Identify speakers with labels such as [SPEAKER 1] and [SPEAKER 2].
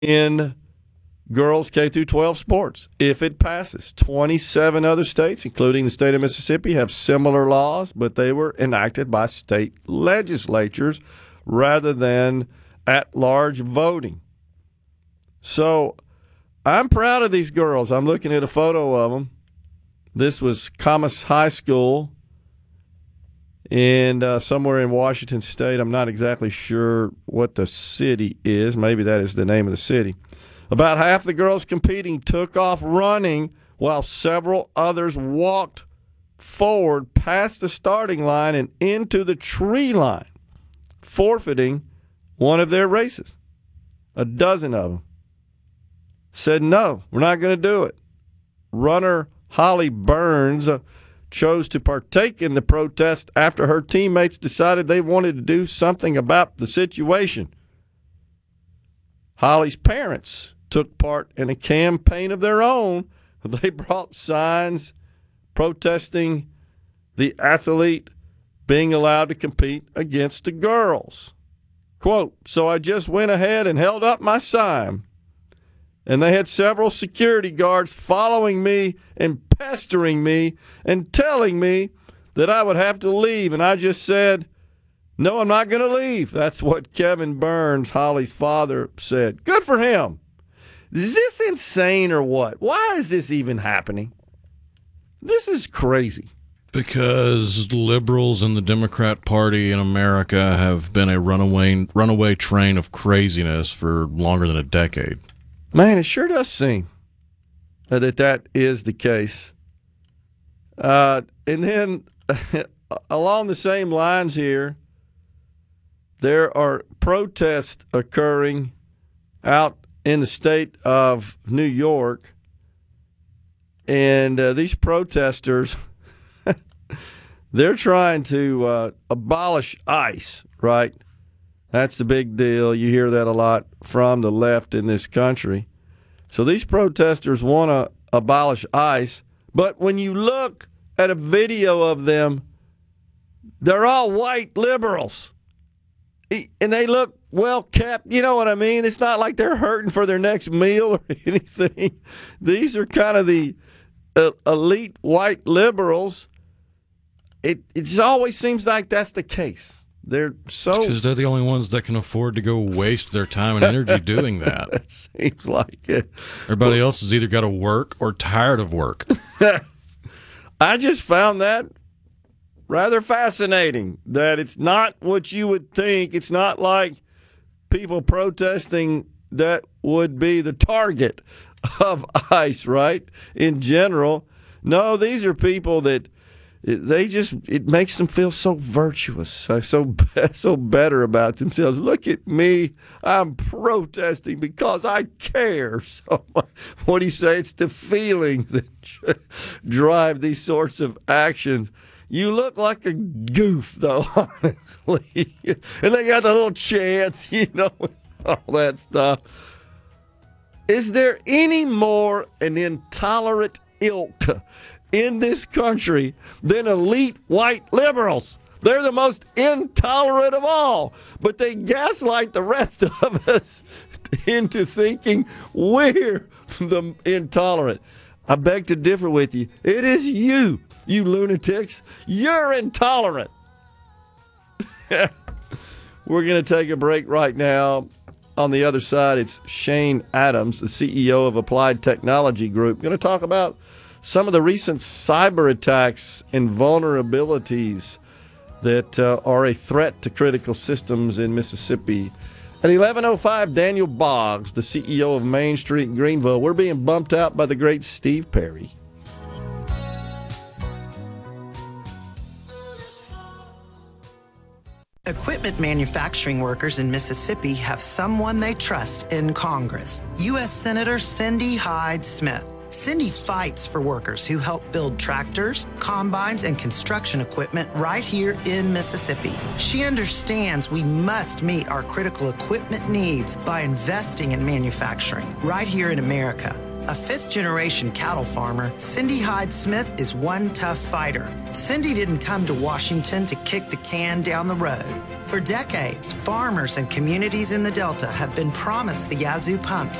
[SPEAKER 1] in girls K through 12 sports if it passes. 27 other states, including the state of Mississippi, have similar laws, but they were enacted by state legislatures rather than at-large voting. So I'm proud of these girls. I'm looking at a photo of them. This was Camas High School and somewhere in Washington State. I'm not exactly sure what the city is. Maybe that is the name of the city. About half the girls competing took off running while several others walked forward past the starting line and into the tree line, forfeiting one of their races. A dozen of them said, no, we're not going to do it. Runner Holly Burns chose to partake in the protest after her teammates decided they wanted to do something about the situation. Holly's parents took part in a campaign of their own. They brought signs protesting the athlete being allowed to compete against the girls. Quote, so I just went ahead and held up my sign. And they had several security guards following me and pestering me and telling me that I would have to leave. And I just said, no, I'm not going to leave. That's what Kevin Burns, Holly's father, said. Good for him. Is this insane or what? Why is this even happening? This is crazy.
[SPEAKER 2] Because liberals in the Democrat Party in America have been a runaway train of craziness for longer than a decade.
[SPEAKER 1] Man, it sure does seem that is the case. And then along the same lines here, there are protests occurring out in the state of New York. And these protesters, they're trying to abolish ICE, right? That's the big deal. You hear that a lot from the left in this country. So these protesters want to abolish ICE, but when you look at a video of them, they're all white liberals. And they look well kept. You know what I mean? It's not like they're hurting for their next meal or anything. These are kind of the elite white liberals. It just always seems like that's the case. They're so
[SPEAKER 2] because they're the only ones that can afford to go waste their time and energy doing that.
[SPEAKER 1] It seems like it.
[SPEAKER 2] Everybody else has either got to work or tired of work.
[SPEAKER 1] I just found that rather fascinating, that it's not what you would think. It's not like people protesting that would be the target of ICE, right, in general. No, these are people that it makes them feel so virtuous, so better about themselves. Look at me. I'm protesting because I care so much. What do you say? It's the feelings that drive these sorts of actions. You look like a goof, though, honestly. And they got the little chants, all that stuff. Is there any more an intolerant ilk in this country than elite white liberals? They're the most intolerant of all, but they gaslight the rest of us into thinking we're the intolerant. I beg to differ with you. It is you lunatics. You're intolerant. We're going to take a break right now. On the other side, it's Shane Adams, the CEO of Applied Technology Group, going to talk about some of the recent cyber attacks and vulnerabilities that are a threat to critical systems in Mississippi. At 11:05, Daniel Boggs, the CEO of Main Street in Greenville. We're being bumped out by the great Steve Perry.
[SPEAKER 3] Equipment manufacturing workers in Mississippi have someone they trust in Congress. U.S. Senator Cindy Hyde Smith. Cindy fights for workers who help build tractors, combines, and construction equipment right here in Mississippi. She understands we must meet our critical equipment needs by investing in manufacturing right here in America. A fifth-generation cattle farmer, Cindy Hyde Smith is one tough fighter. Cindy didn't come to Washington to kick the can down the road. For decades, farmers and communities in the Delta have been promised the Yazoo pumps